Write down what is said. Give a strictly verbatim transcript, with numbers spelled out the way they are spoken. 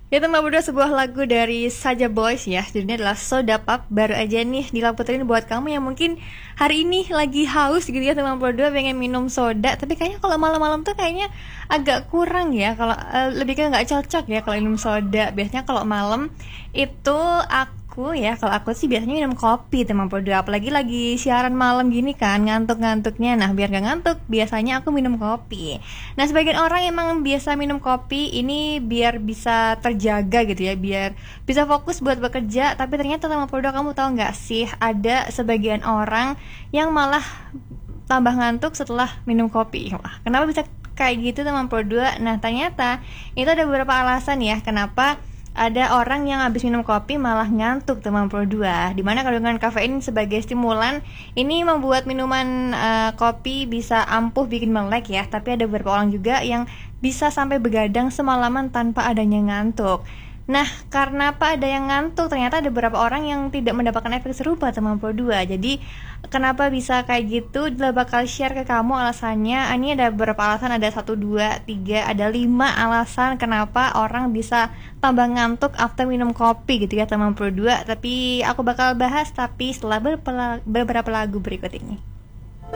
Ya teman berdua, sebuah lagu dari Saja Boys ya. Judulnya adalah Soda Pop. Baru aja nih dilaputin buat kamu yang mungkin hari ini lagi haus gitu ya teman berdua, pengen minum soda. Tapi kayaknya kalau malam-malam tuh kayaknya agak kurang ya. Kalau eh, lebih ke nggak cocok ya kalau minum soda. Biasanya kalau malam itu aku ya, kalau aku sih biasanya minum kopi teman berdua. Apalagi lagi siaran malam gini kan, ngantuk-ngantuknya. Nah biar gak ngantuk, biasanya aku minum kopi. Nah, sebagian orang emang biasa minum kopi ini biar bisa terjaga gitu ya, biar bisa fokus buat bekerja. Tapi ternyata teman produk, kamu tahu nggak sih, ada sebagian orang yang malah tambah ngantuk setelah minum kopi. Wah, kenapa bisa kayak gitu teman produk? Nah, ternyata itu ada beberapa alasan ya kenapa ada orang yang habis minum kopi malah ngantuk teman Pro dua. Dimana kandungan kafein sebagai stimulan ini membuat minuman eh, kopi bisa ampuh bikin melek ya. Tapi ada beberapa orang juga yang bisa sampai begadang semalaman tanpa adanya ngantuk. Nah, karena apa ada yang ngantuk, ternyata ada beberapa orang yang tidak mendapatkan efek serupa teman Pro dua. Jadi kenapa bisa kayak gitu, dia bakal share ke kamu alasannya. Ini ada beberapa alasan, ada satu, dua, tiga, ada lima alasan kenapa orang bisa tambah ngantuk after minum kopi gitu ya teman Pro dua. Tapi aku bakal bahas tapi setelah beberapa beberapa lagu berikut ini.